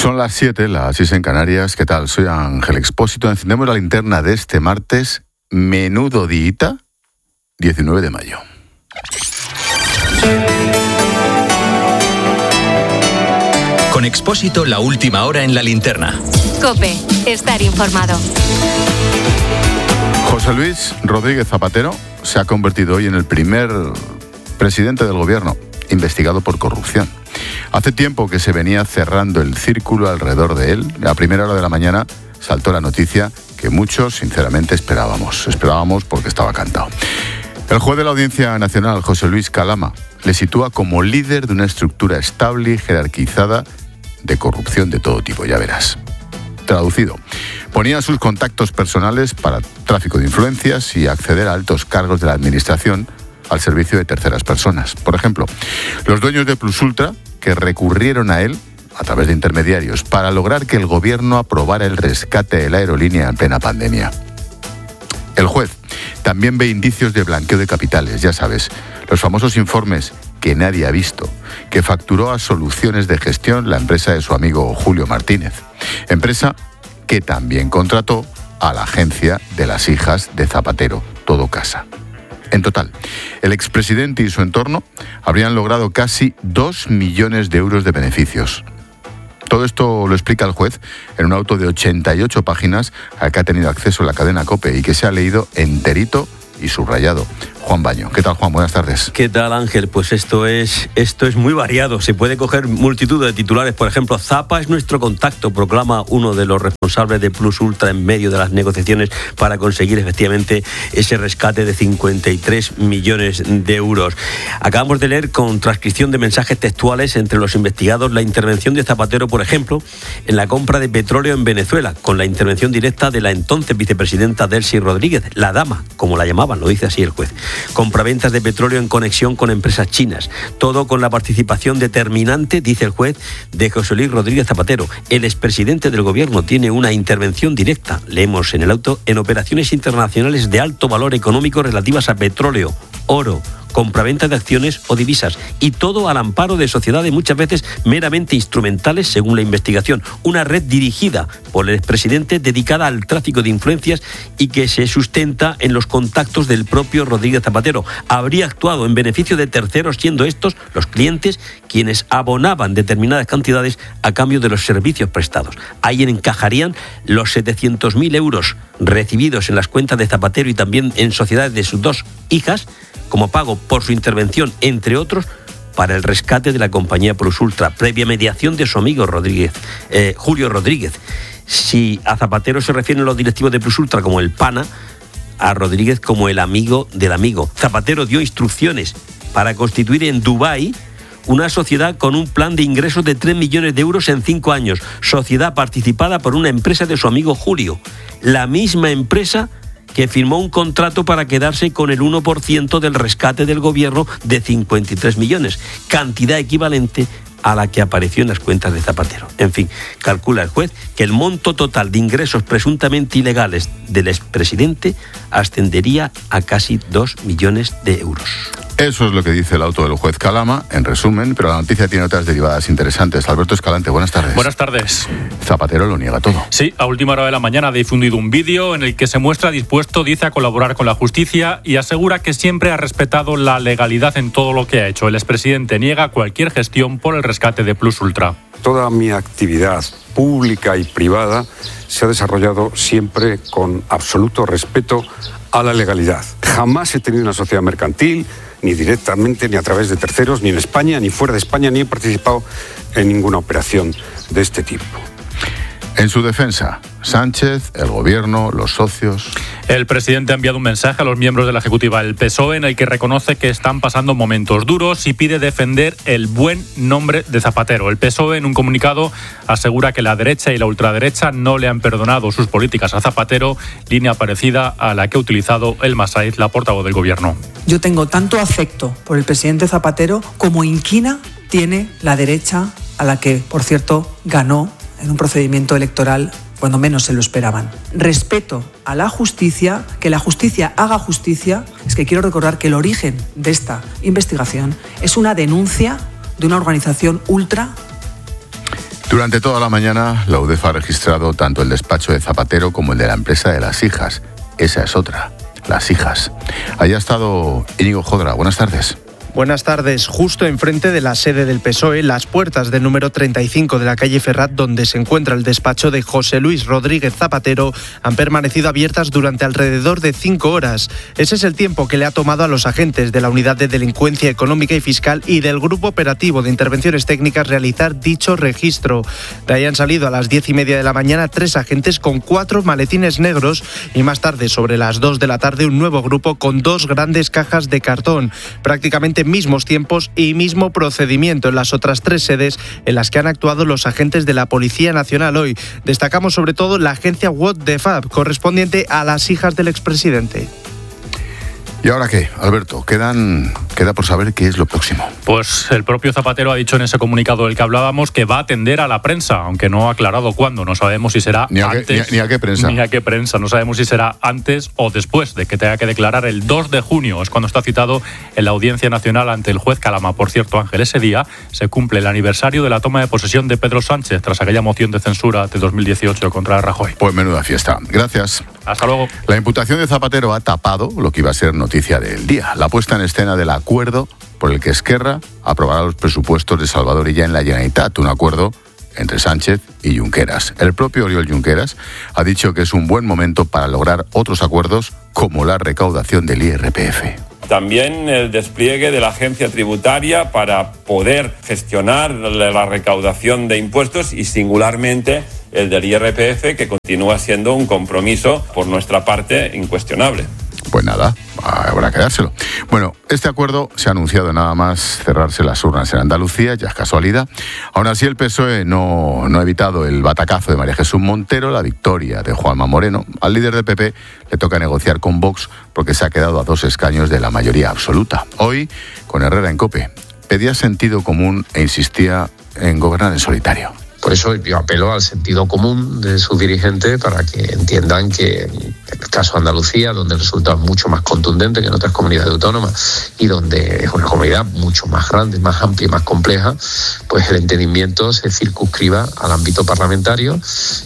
Son las 7, las 6 en Canarias. ¿Qué tal? Soy Ángel Expósito. Encendemos la linterna de este martes. Menudo diita, 19 de mayo. Con Expósito, la última hora en la linterna. COPE, estar informado. José Luis Rodríguez Zapatero se ha convertido hoy en el primer presidente del gobierno investigado por corrupción. Hace tiempo que se venía cerrando el círculo alrededor de él. A primera hora de la mañana saltó la noticia que muchos, sinceramente, esperábamos. Esperábamos porque estaba cantado. El juez de la Audiencia Nacional, José Luis Calama, le sitúa como líder de una estructura estable y jerarquizada de corrupción de todo tipo, ya verás. Traducido, ponía sus contactos personales para tráfico de influencias y acceder a altos cargos de la administración al servicio de terceras personas. Por ejemplo, los dueños de Plus Ultra, que recurrieron a él a través de intermediarios para lograr que el gobierno aprobara el rescate de la aerolínea en plena pandemia. El juez también ve indicios de blanqueo de capitales, ya sabes, los famosos informes que nadie ha visto, que facturó a Soluciones de Gestión la empresa de su amigo Julio Martínez, empresa que también contrató a la agencia de las hijas de Zapatero, Todo Casa. En total, el expresidente y su entorno habrían logrado casi 2 millones de euros de beneficios. Todo esto lo explica el juez en un auto de 88 páginas al que ha tenido acceso la cadena COPE y que se ha leído enterito y subrayado. Juan Baño. ¿Qué tal, Juan? Buenas tardes. ¿Qué tal, Ángel? Pues esto es muy variado. Se puede coger multitud de titulares. Por ejemplo, Zapa es nuestro contacto, proclama uno de los responsables de Plus Ultra en medio de las negociaciones para conseguir efectivamente ese rescate de 53 millones de euros. Acabamos de leer con transcripción de mensajes textuales entre los investigados la intervención de Zapatero, por ejemplo, en la compra de petróleo en Venezuela, con la intervención directa de la entonces vicepresidenta Delcy Rodríguez, la dama, como la llamaban, lo dice así el juez. Compraventas de petróleo en conexión con empresas chinas. Todo con la participación determinante, dice el juez, de José Luis Rodríguez Zapatero. El expresidente del gobierno tiene una intervención directa, leemos en el auto, en operaciones internacionales de alto valor económico relativas a petróleo, oro, compraventa de acciones o divisas, y todo al amparo de sociedades muchas veces meramente instrumentales según la investigación. Una red dirigida por el expresidente dedicada al tráfico de influencias y que se sustenta en los contactos del propio Rodríguez Zapatero. Habría actuado en beneficio de terceros, siendo estos los clientes quienes abonaban determinadas cantidades a cambio de los servicios prestados. Ahí encajarían los 700.000 euros recibidos en las cuentas de Zapatero y también en sociedades de sus dos hijas, como pago por su intervención, entre otros, para el rescate de la compañía Plus Ultra, previa mediación de su amigo Julio Rodríguez. Si a Zapatero se refieren los directivos de Plus Ultra como el pana, a Rodríguez como el amigo del amigo. Zapatero dio instrucciones para constituir en Dubái una sociedad con un plan de ingresos de 3 millones de euros en 5 años, sociedad participada por una empresa de su amigo Julio, la misma empresa que firmó un contrato para quedarse con el 1% del rescate del gobierno de 53 millones, cantidad equivalente a la que apareció en las cuentas de Zapatero. En fin, calcula el juez que el monto total de ingresos presuntamente ilegales del expresidente ascendería a casi 2 millones de euros. Eso es lo que dice el auto del juez Calama, en resumen, pero la noticia tiene otras derivadas interesantes. Alberto Escalante, buenas tardes. Buenas tardes. Zapatero lo niega todo. Sí, a última hora de la mañana ha difundido un vídeo en el que se muestra dispuesto, dice, a colaborar con la justicia y asegura que siempre ha respetado la legalidad en todo lo que ha hecho. El expresidente niega cualquier gestión por el rescate de Plus Ultra. Toda mi actividad pública y privada se ha desarrollado siempre con absoluto respeto a la legalidad. Jamás he tenido una sociedad mercantil, ni directamente, ni a través de terceros, ni en España, ni fuera de España, ni he participado en ninguna operación de este tipo. En su defensa, Sánchez, el gobierno, los socios. El presidente ha enviado un mensaje a los miembros de la ejecutiva del PSOE en el que reconoce que están pasando momentos duros y pide defender el buen nombre de Zapatero. El PSOE, en un comunicado, asegura que la derecha y la ultraderecha no le han perdonado sus políticas a Zapatero, línea parecida a la que ha utilizado Elma Saiz, la portavoz del gobierno. Yo tengo tanto afecto por el presidente Zapatero como inquina tiene la derecha, a la que, por cierto, ganó en un procedimiento electoral cuando menos se lo esperaban. Respeto a la justicia, que la justicia haga justicia. Es que quiero recordar que el origen de esta investigación es una denuncia de una organización ultra. Durante toda la mañana, la UDEF ha registrado tanto el despacho de Zapatero como el de la empresa de Las Hijas. Esa es otra, Las Hijas. Allí ha estado Íñigo Jodra. Buenas tardes. Buenas tardes. Justo enfrente de la sede del PSOE, las puertas del número 35 de la calle Ferrat, donde se encuentra el despacho de José Luis Rodríguez Zapatero, han permanecido abiertas durante alrededor de 5 horas. Ese es el tiempo que le ha tomado a los agentes de la Unidad de Delincuencia Económica y Fiscal y del Grupo Operativo de Intervenciones Técnicas realizar dicho registro. De ahí han salido a las 10:30 de la mañana 3 agentes con 4 maletines negros y más tarde, sobre las 2 de la tarde, un nuevo grupo con 2 grandes cajas de cartón. Prácticamente mismos tiempos y mismo procedimiento en las otras 3 sedes en las que han actuado los agentes de la Policía Nacional hoy. Destacamos sobre todo la agencia What the Fab, correspondiente a Las Hijas del expresidente. ¿Y ahora qué, Alberto? Queda por saber qué es lo próximo. Pues el propio Zapatero ha dicho en ese comunicado del que hablábamos que va a atender a la prensa, aunque no ha aclarado cuándo. No sabemos si será antes. Ni a qué prensa. Ni a qué prensa. No sabemos si será antes o después de que tenga que declarar el 2 de junio. Es cuando está citado en la Audiencia Nacional ante el juez Calama. Por cierto, Ángel, ese día se cumple el aniversario de la toma de posesión de Pedro Sánchez tras aquella moción de censura de 2018 contra Rajoy. Pues menuda fiesta. Gracias. Hasta luego. La imputación de Zapatero ha tapado lo que iba a ser noticia del día, la puesta en escena del acuerdo por el que Esquerra aprobará los presupuestos de Salvador Illa en la Generalitat, un acuerdo entre Sánchez y Junqueras. El propio Oriol Junqueras ha dicho que es un buen momento para lograr otros acuerdos como la recaudación del IRPF. También el despliegue de la agencia tributaria para poder gestionar la recaudación de impuestos y singularmente el del IRPF, que continúa siendo un compromiso por nuestra parte incuestionable. Pues nada, habrá que dárselo. Bueno, este acuerdo se ha anunciado nada más cerrarse las urnas en Andalucía, ya es casualidad. Aún así, el PSOE no ha evitado el batacazo de María Jesús Montero, la victoria de Juanma Moreno. Al líder del PP le toca negociar con Vox porque se ha quedado a 2 escaños de la mayoría absoluta. Hoy, con Herrera en COPE, pedía sentido común e insistía en gobernar en solitario. Por eso yo apelo al sentido común de sus dirigentes para que entiendan que en el caso de Andalucía, donde el resultado es mucho más contundente que en otras comunidades autónomas y donde es una comunidad mucho más grande, más amplia y más compleja, pues el entendimiento se circunscriba al ámbito parlamentario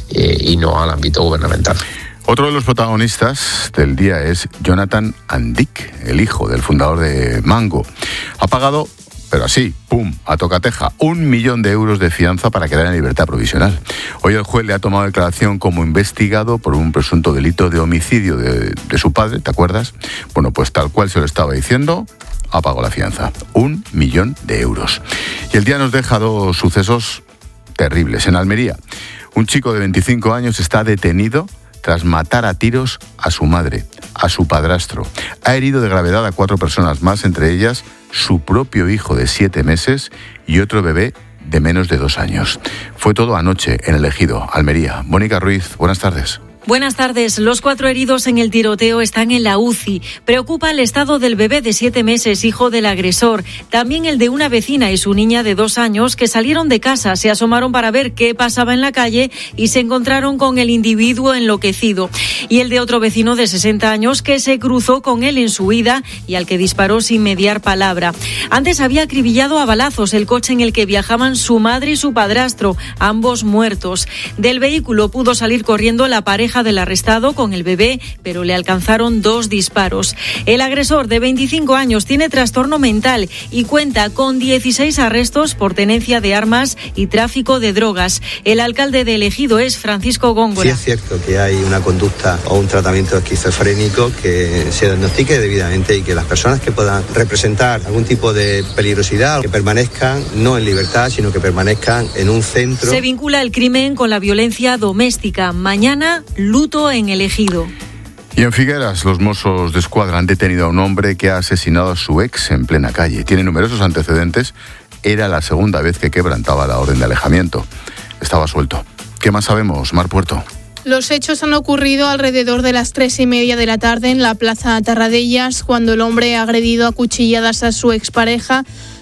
y no al ámbito gubernamental. Otro de los protagonistas del día es Jonathan Andic, el hijo del fundador de Mango. Ha pagado, pero así, pum, a tocateja, 1 millón de euros de fianza para quedar en libertad provisional. Hoy el juez le ha tomado declaración como investigado por un presunto delito de homicidio de su padre, ¿te acuerdas? Bueno, pues tal cual se lo estaba diciendo, ha pagado la fianza, 1 millón de euros. Y el día nos deja 2 sucesos terribles. En Almería, un chico de 25 años está detenido tras matar a tiros a su madre, a su padrastro. Ha herido de gravedad a 4 personas más, entre ellas su propio hijo de 7 meses y otro bebé de menos de 2 años. Fue todo anoche en el Ejido, Almería. Mónica Ruiz, buenas tardes. Buenas tardes. Los 4 heridos en el tiroteo están en la UCI. Preocupa el estado del bebé de 7 meses, hijo del agresor. También el de una vecina y su niña de 2 años que salieron de casa, se asomaron para ver qué pasaba en la calle y se encontraron con el individuo enloquecido. Y el de otro vecino de 60 años que se cruzó con él en su huida y al que disparó sin mediar palabra. Antes había acribillado a balazos el coche en el que viajaban su madre y su padrastro, ambos muertos. Del vehículo pudo salir corriendo la pareja del arrestado con el bebé, pero le alcanzaron 2 disparos. El agresor de 25 años tiene trastorno mental y cuenta con 16 arrestos por tenencia de armas y tráfico de drogas. El alcalde de El Ejido es Francisco Góngora. Sí es cierto que hay una conducta o un tratamiento esquizofrénico que se diagnostique debidamente y que las personas que puedan representar algún tipo de peligrosidad que permanezcan no en libertad, sino que permanezcan en un centro. Se vincula el crimen con la violencia doméstica. Mañana, luto en El Ejido. Y en Figueras, los Mossos de Escuadra han detenido a un hombre que ha asesinado a su ex en plena calle. Tiene numerosos antecedentes. Era la segunda vez que quebrantaba la orden de alejamiento. Estaba suelto. ¿Qué más sabemos, Mar Puerto? Los hechos han ocurrido alrededor de las 3:30 de la tarde en la plaza Tarradellas, cuando el hombre ha agredido a cuchilladas a su expareja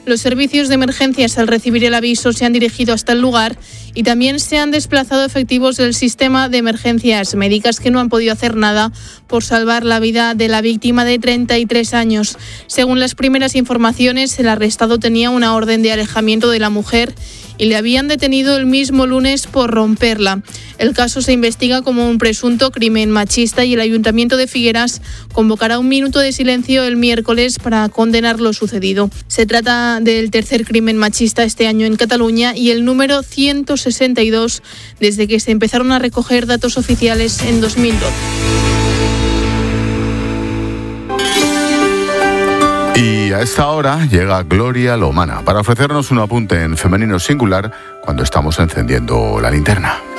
Los servicios de emergencias, al recibir el aviso, se han dirigido hasta el lugar y también se han desplazado efectivos del sistema de emergencias médicas que no han podido hacer nada por salvar la vida de la víctima de 33 años. Según las primeras informaciones, el arrestado tenía una orden de alejamiento de la mujer y le habían detenido el mismo lunes por romperla. El caso se investiga como un presunto crimen machista y el Ayuntamiento de Figueras convocará un minuto de silencio el miércoles para condenar lo sucedido. Se trata del tercer crimen machista este año en Cataluña y el número 162 desde que se empezaron a recoger datos oficiales en 2012. Y a esta hora llega Gloria Lomana para ofrecernos un apunte en femenino singular cuando estamos encendiendo la linterna.